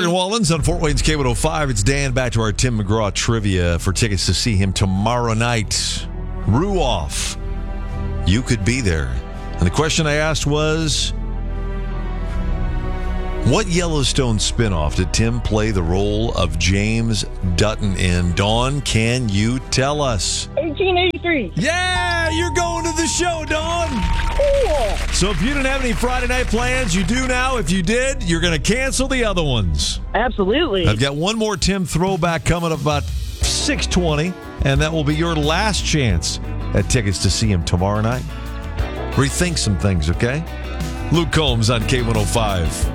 Morgan Wallens on Fort Wayne's K105. It's Dan. Back to our Tim McGraw trivia for tickets to see him tomorrow night. Ruoff. You could be there. And the question I asked was, what Yellowstone spinoff did Tim play the role of James Dutton in? Dawn, can you tell us? 1883. Yeah, you're going to the show, Dawn. Cool. So if you didn't have any Friday night plans, you do now. If you did, you're going to cancel the other ones. Absolutely. I've got one more Tim throwback coming up about 6:20, and that will be your last chance at tickets to see him tomorrow night. Rethink some things, okay? Luke Combs on K105.